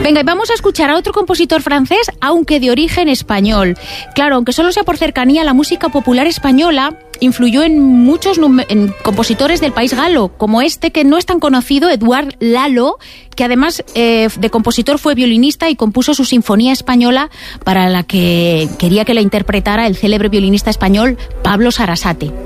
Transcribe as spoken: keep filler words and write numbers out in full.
Venga, y vamos a escuchar a otro compositor francés, aunque de origen español. Claro, aunque solo sea por cercanía, la música popular española influyó en muchos en compositores del país galo, como este que no es tan conocido, Eduard Lalo, que además eh, de compositor fue violinista y compuso su Sinfonía Española, para la que quería que la interpretara el célebre violinista español Pablo Sarasate.